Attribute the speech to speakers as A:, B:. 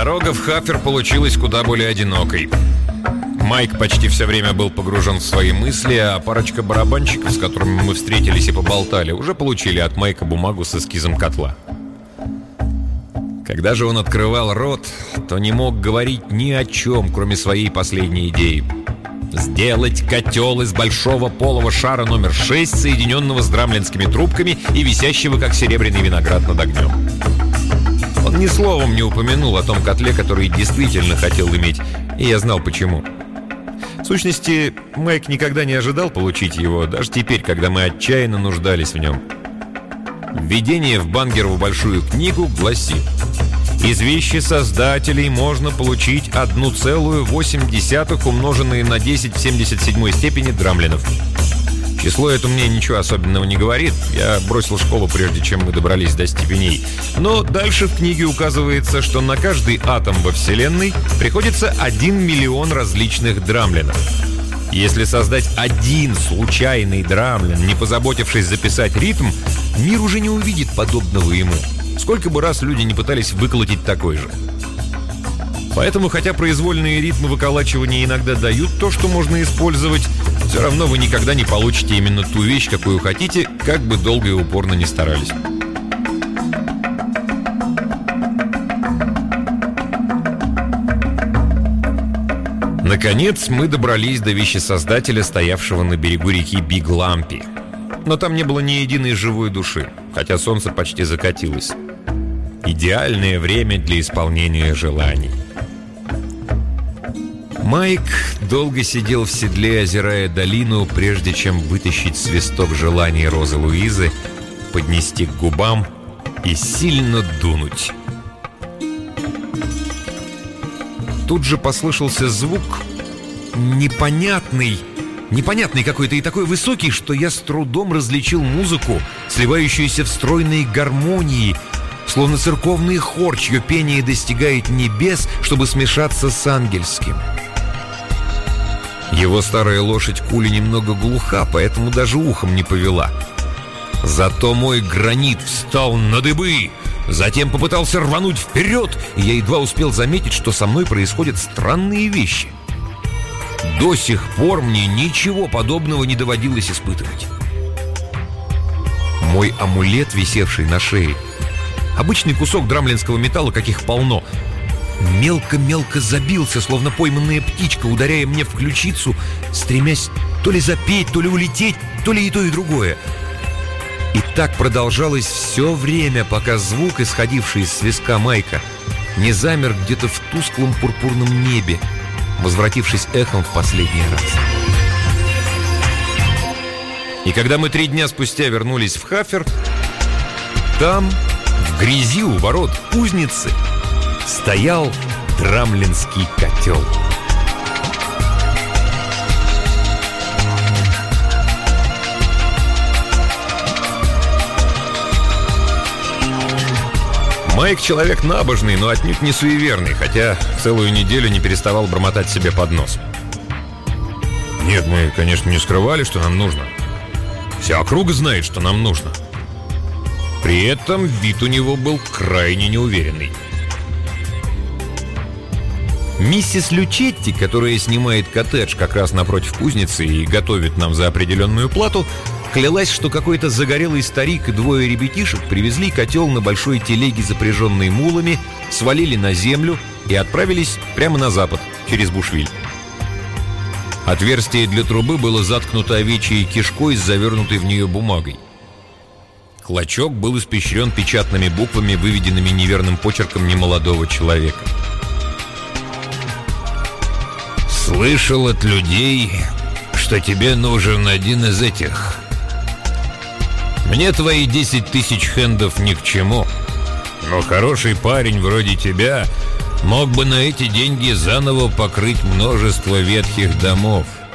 A: Дорога в Хафер получилась куда более одинокой. Майк почти все время был погружен в свои мысли, а парочка барабанщиков, с которыми мы встретились и поболтали, уже получили от Майка бумагу с эскизом котла. Когда же он открывал рот, то не мог говорить ни о чем, кроме своей последней идеи. Сделать котел из большого полого шара номер 6, соединенного с драмлинскими трубками и висящего, как серебряный виноград, над огнем. Он ни словом не упомянул о том котле, который действительно хотел иметь, и я знал почему. В сущности, Майк никогда не ожидал получить его, даже теперь, когда мы отчаянно нуждались в нем. Введение в Бангерову большую книгу гласит: из вещи создателей можно получить 1,8 умноженные на 10 в 77 степени драмлинов. Число это мне ничего особенного не говорит. Я бросил школу, прежде чем мы добрались до степеней. Но дальше в книге указывается, что на каждый атом во Вселенной приходится 1 миллион различных драмлинов. Если создать один случайный драмлин, не позаботившись записать ритм, мир уже не увидит подобного ему. Сколько бы раз люди не пытались выколотить такой же. Поэтому, хотя произвольные ритмы выколачивания иногда дают то, что можно использовать, все равно вы никогда не получите именно ту вещь, какую хотите, как бы долго и упорно ни старались. Наконец, мы добрались до вещесоздателя, стоявшего на берегу реки Биг-Лампи. Но там не было ни единой живой души, хотя солнце почти закатилось. Идеальное время для исполнения желаний. Майк долго сидел в седле, озирая долину, прежде чем вытащить свисток желаний Розы Луизы, поднести к губам и сильно дунуть. Тут же послышался звук непонятный какой-то и такой высокий, что я с трудом различил музыку, сливающуюся в стройные гармонии, словно церковный хор, чье пение достигает небес, чтобы смешаться с ангельским. Его старая лошадь Кули немного глуха, поэтому даже ухом не повела. Зато мой гранит встал на дыбы, затем попытался рвануть вперед, и я едва успел заметить, что со мной происходят странные вещи. До сих пор мне ничего подобного не доводилось испытывать. Мой амулет, висевший на шее, обычный кусок драмлинского металла, каких полно, мелко-мелко забился, словно пойманная птичка, ударяя мне в ключицу, стремясь то ли запеть, то ли улететь, то ли и то, и другое. И так продолжалось все время, пока звук, исходивший из свистка Майка, не замер где-то в тусклом пурпурном небе, возвратившись эхом в последний раз. И когда мы 3 дня спустя вернулись в Хафер, там, в грязи у ворот кузницы, стоял драмлинский котел. Майк человек набожный, но отнюдь не суеверный, хотя целую неделю не переставал бормотать себе под нос. Нет, мы, конечно, не скрывали, что нам нужно. Вся округа знает, что нам нужно. При этом вид у него был крайне неуверенный. Миссис Лючетти, которая снимает коттедж как раз напротив кузницы и готовит нам за определенную плату, клялась, что какой-то загорелый старик и 2 ребятишек привезли котел на большой телеге, запряженной мулами, свалили на землю и отправились прямо на запад, через Бушвиль. Отверстие для трубы было заткнуто овечьей кишкой с завернутой в нее бумагой. Клочок был испещрен печатными буквами, выведенными неверным почерком немолодого человека. «Слышал от людей, что тебе нужен один из этих. Мне твои 10 000 хендов ни к чему, но хороший парень вроде тебя мог бы на эти деньги заново покрыть множество ветхих домов.